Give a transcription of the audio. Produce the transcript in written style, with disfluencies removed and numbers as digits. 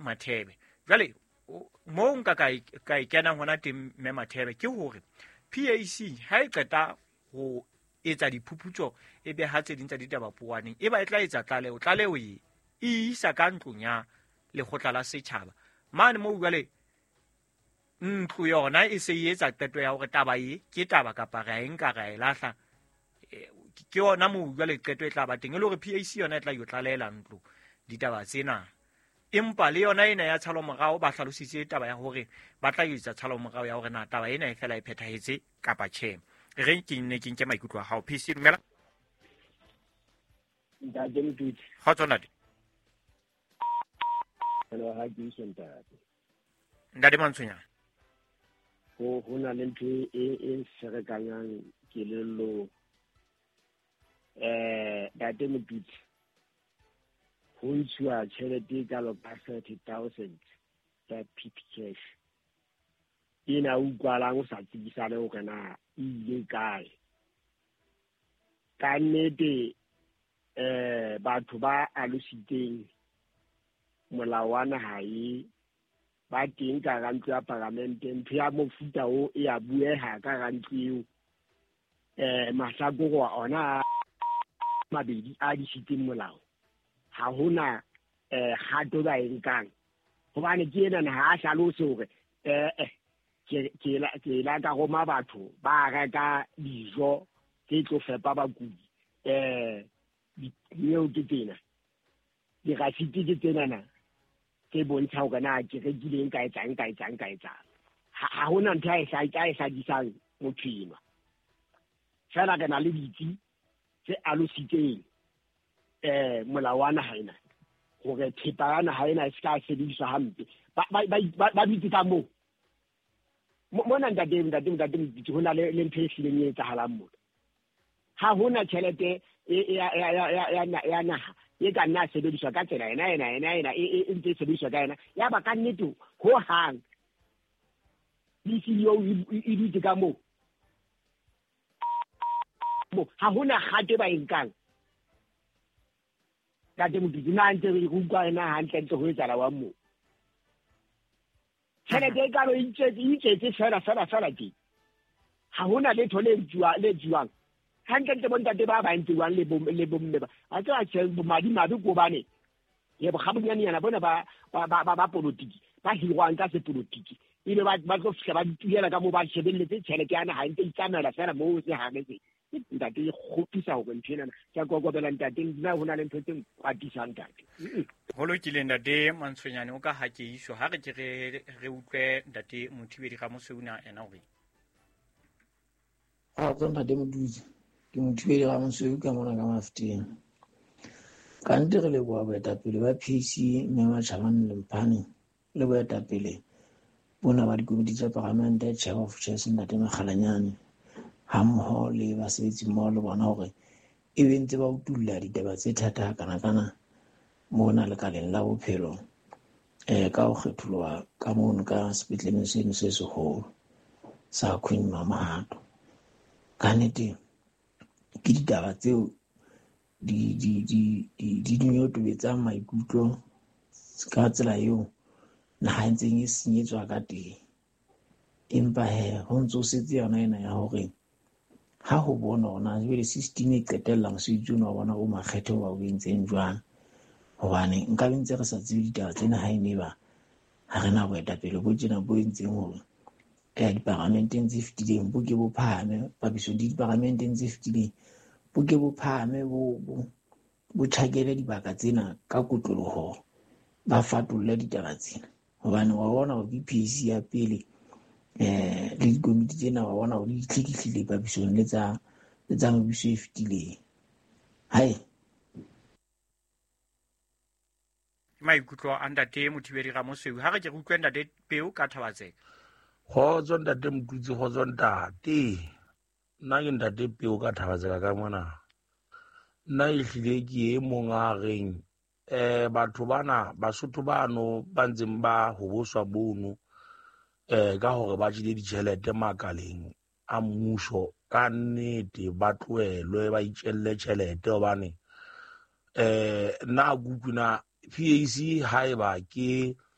Mathebe jwale mo nka ka ikena hona teng mme Mathebe ke hore PAC ha e qeta ho etsa diphuputso e be ha tse ding tsa ditaba puaneng e ba e tla etsa tlaleho e isa ka ntlong ya lekgotla la setjhaba mane mo jwale ntlo yona e se e etsa qeto ya hore taba e ke taba kapa ra e nka ra e lahla ke yona mo jwale qeto e tla ba teng e le hore PAC yona e tla yo tlaleela ntlo ditaba tsena empa le yona ena ya tshalo morao ba hlalositse taba ya hore ba tla etsa tshalo morao ya hore na taba ena e fela e phethahetse kapa tjhe re ke nne ke nke maikutlo a hao PC dumela ntate Mtutsi Kgotsonate hello ha ke sentate ndade Mantshonyana ho na le ntho e serekanyang kelello ntate Mtutsi ho ntshuwa tjhelete ka lo ka 30,000 tsa PP cash ina utlwalang o sa tsebisane hore na ile kae ka nnete batho ba alositseng molao wa naha e ba teng ka ga ntlo ya parlamente ntho ya mofuta o e a bueha ka ga ntlo eo mahlakoro ona mabedi a disitseng molao ha hona kgato ba e nkang hobane ke ena na ha a hlalose hore ke la ka roma batho ba reka dijo tse tlo fepa bakudi eo ke tsena dirasiti ke tsena na ke bontsha hore na ke rekileng ka etsang ha hona ntho e hlagisang motho enwa fela ke na le ditsi tse alositseng molao wa naha ena hore thepa ya naha ena e ska sebediswa hampe ba bitse ka moo mona ntate ho na le ntho e hlileng e etsahalang mona ha hona tjhelete ya naha e ka nna sebediswa ka tsela ena e ntse sebediswa ka ena ya ba ka nnete ho hang CEO e ditse ka moo ha hona kgate ba enkang ntate Mtutsi na ntse re utlwa ena hantle ntse ho etsahala wa moo tjhelete e kalo itse fela ke ha hona letho le juang hantle bontate ba ba ntseang le bomme ba a tsa tse bomadi mabe ko bane ye bo gabunyana bona ba politiki ba hirwang ka se politiki ile ba tlo fihla ba tuela ka mo ba shebelletse tjhelete yana ha ntse itsamela fela mo se hagetse ntate e khopisa ho ntshena tsa kokobela ntate nna hona le ntho tse patisang ntate ho lokile ntate Mantshonyane o ka ha ke iso ha re ke re utlwe ntate Mothibedi ga Moseuna ena hore ha tsona ntate Motutsi ke Mothibedi ga Moseu ka mona ka Mafteng ka ntle re le bua boetapele ba PC mme Matjhabane Lemphane le boetapele bona ba dikomiti tsa parlamente Chair of Chairs ntate Makgalanyane ha mmoho le basebetsi mmoho le bona hore e bentse ba utulla ditaba tse thata kana mona le kaleng la bophelo ka ho kgetholwa ka mono ka sepetleleng seno se seholo sa Queen Mamahato ka nnete ke ditaba tseo di nyotobetsang maikutlo ka tsela eo naha ntseng e senyetswa ka teng empa ho ntso setse yona ena ya hore ha ho bona hona jwale system e qetellang se itse no bona o makgetho ba o entseng jwang hobane nka bentse re sa tsebe ditaba tsena ha ene ba ha rena boetapele bo tjena bo entseng hore diparamenteng tse fetileng bo ke bo phahame papiso di diparamenteng tse fetileng bo ke bo phahame bo tjhakele dibaka tsena ka kotloloho ba fatolle ditaba tsena hobane wa bona hore PAC ya pele le dikomiti tsena wa bona hore di tlhekile papisong le tsa mebuso e fetileng hai maikutlo a ntate Mothibedi ga Moseu ha re ke re utlwe ntate Peo ka Thabatseka kgotso ntate Mtutsi kgotso ntate nna ke ntate Peo ka Thabatseka ka mona nna e hlile ke e mong a reng batho bana Basotho bano ba ntseng ba ho boswa bono ka hore ba jile ditjhelete makaleng a mmuso ka nnete ba tloelwe ba itjelle tjhelete hobane nna gupuna PAC haeba ke